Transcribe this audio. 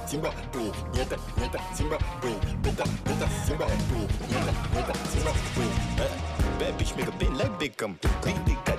Simba, puñeta, nieta, Simba, puñeta, nieta, Simba, puñeta, nieta, Simba, puñeta. Bad bitch make a bend like Beckham. Big dick got